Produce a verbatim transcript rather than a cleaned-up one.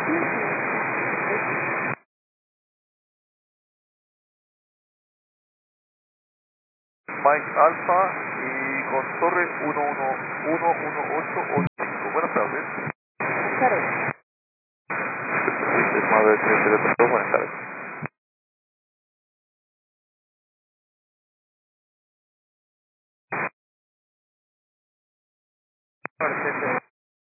Mike Alpha y con torre uno uno uno uno ocho ocho cinco. Buenas tardes. Buenas tardes. Sistema de teléfono, buenas tardes. Perfecto.